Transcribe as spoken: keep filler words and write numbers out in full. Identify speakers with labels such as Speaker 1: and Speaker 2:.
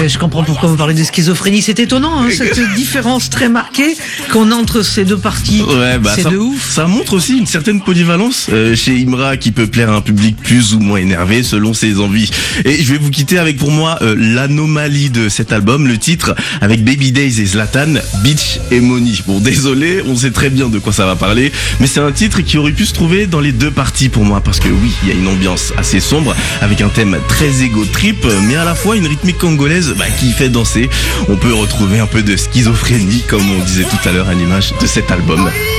Speaker 1: Ouais, je comprends pourquoi vous parlez de schizophrénie. C'est étonnant, hein, cette différence très marquée qu'on a entre ces deux parties.
Speaker 2: Ouais, bah
Speaker 1: c'est
Speaker 2: ça,
Speaker 1: de ouf.
Speaker 2: ça montre aussi une certaine polyvalence euh, chez Imra qui peut plaire à un public plus ou moins énervé selon ses envies. Et je vais vous quitter avec pour moi euh, l'anomalie de cet album, le titre avec Baby Days et Zlatan, Beach et Money. Bon, désolé, on sait très bien de quoi ça va parler, mais c'est un titre qui aurait pu se trouver dans les deux parties pour moi, parce que oui, il y a une ambiance assez sombre avec un thème très égo trip, mais à la fois une rythmique congolaise bah, qui fait danser. On peut retrouver un peu de schizophrénie comme on disait tout à l'heure à l'image de cet album.